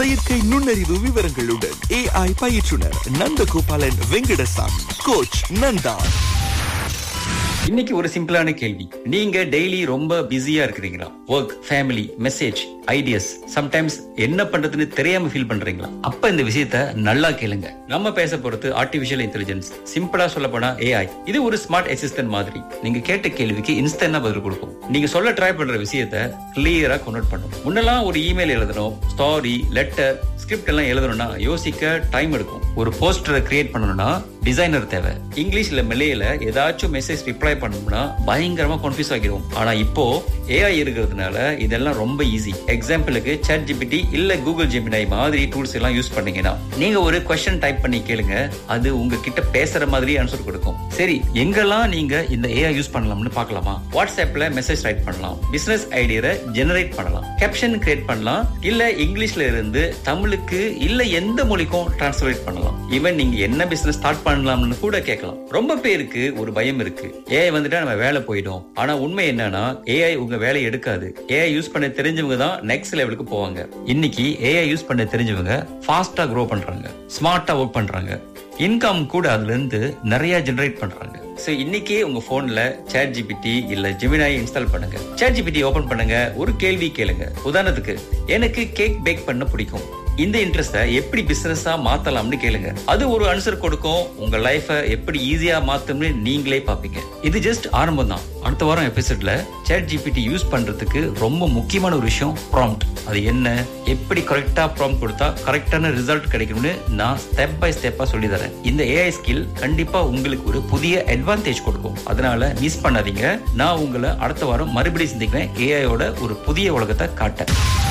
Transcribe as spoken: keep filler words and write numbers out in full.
செயற்கை நுண்ணறிவு விவரங்களுடன் ஏஐ பயிற்றுனர் நந்தகோபாலன் வெங்கடசாமி, கோச் நந்தா. இன்னைக்கு ஒரு சிம்பிளான கேள்வி. நீங்க டெய்லி ரொம்ப பிஸியா இருக்கிறீங்களா? Work, family, message, ideas, sometimes என்ன பண்றதுன்னு தெரியாம ஃபீல் பண்றீங்களா? அப்ப இந்த விஷயத்த நல்லா கேளுங்க. நம்ம பேச போறது ஆர்டிபிஷியல் இன்டெலிஜென்ஸ். சிம்பிளா சொல்ல போனா ஏஐ. இது ஒரு ஸ்மார்ட் அசிஸ்டன்ட் மாதிரி. நீங்க கேட்ட கேள்விக்கு இன்ஸ்டன்டா பதில் கொடுக்கும். நீங்க சொல்ல ட்ரை பண்ற விஷயத்த கிளியரா கன்வெர்ட் பண்ணும். முன்னெல்லாம் ஒரு இமெயில் எழுதணும், ஸ்டாரி, லெட்டர், ஸ்கிரிப்ட் எல்லாம் எழுதணும்னா யோசிக்க டைம் எடுக்கும். ஒரு போஸ்டரை கிரியேட் பண்ணணும்னா டிசைனர் தேவை. இங்கிலீஷ்ல மெல்லையில ஏதாச்சும் மெசேஜ் ரிப்ளை பண்ணணும்னா பயங்கரமா கன்ஃபியூஸ் ஆகிரும். ஆனா இப்போ ஏஐ இருக்கிறதுனால இதெல்லாம் ரொம்ப ஈஸி. எக்ஸாம்பிளுக்கு சாட் ஜிபிடி இல்ல கூகுள் ஜெமினாய் மாதிரி டூல்ஸ் எல்லாம் யூஸ் பண்ணீங்கன்னா நீங்க ஒரு क्वेश्चन டைப் பண்ணி கேளுங்க, அது உங்ககிட்ட பேசுற மாதிரி ஆன்சர் கொடுக்கும். சரி, எங்கெல்லாம் நீங்க இந்த ஏஐ யூஸ் பண்ணலாம்னு பார்க்கலாமா? வாட்ஸ்அப்ல மெசேஜ் ரைட் பண்ணலாம், பிசினஸ் ஐடியா ஜெனரேட் பண்ணலாம், கேப்ஷன் கிரியேட் பண்ணலாம், இல்ல இங்கிலீஷ்ல இருந்து தமிழுக்கு இல்ல எந்த மொழிக்கும் டிரான்ஸ்லேட் பண்ணலாம். ஈவன் நீங்க என்ன பிசினஸ் ஸ்டார்ட் பண்ணலாம்னு கூட கேட்கலாம். ரொம்ப பேருக்கு ஒரு பயம் இருக்கு, ஏஐ வந்துட்டா நம்ம வேலை போயிடும். ஆனா உண்மை என்னன்னா ஏஐ உங்க வேலையை எடுக்காது. ஏஐ யூஸ் பண்ண தெரிஞ்சவங்க தான் நெக்ஸ்ட் லெவலுக்கு போவாங்க. இன்னைக்கு ஏஐ யூஸ் பண்ண தெரிஞ்சவங்க ஃபாஸ்டா க்ரோ பண்றாங்க, ஸ்மார்ட்டா ஒர்க் பண்றாங்க, இன்கம் கூட அதுல இருந்து நிறைய ஜெனரேட் பண்றாங்க. சோ இன்னைக்கே உங்க போன்ல சாட் ஜிபிடி இல்ல ஜெமினாய் இன்ஸ்டால் பண்ணுங்க. சாட் ஜிபிடி ஓபன் பண்ணுங்க, ஒரு கேள்வி கேளுங்க. உதாரணத்துக்கு, எனக்கு கேக் பேக் பண்ண பிடிக்கும், இந்த இன்ட்ரெஸ்ட எப்படி பிசினஸா மாத்தலாம்னு கேளுங்க. அது ஒரு ஆன்சர் கொடுக்கும். உங்க லைஃப எப்படி ஈஸியா மாத்தும்னு நீங்களே பாப்பீங்க. இது ஜஸ்ட் ஆரம்பம் தான். அடுத்த வாரம் எபிசோட்ல சாட் ஜிபிடி யூஸ் பண்றதுக்கு ரொம்ப முக்கியமான ஒரு விஷயம் ப்ராம்ப்ட். அது என்ன, எப்படி கரெக்டா ப்ராம்ப்ட் கொடுத்தா கரெக்டான ரிசல்ட் கிடைக்கும்னு நான் ஸ்டெப் பை ஸ்டெப்பா சொல்லி தரேன். இந்த ஏஐ ஸ்கில் கண்டிப்பா உங்களுக்கு ஒரு புதிய அட்வான்டேஜ் கொடுக்கும். அதனால மிஸ் பண்ணாதீங்க. நான் உங்களை அடுத்த வாரம் மறுபடியும் சந்திக்கிறேன், ஏஐயோட ஒரு புதிய உலகத்தை காட்ட.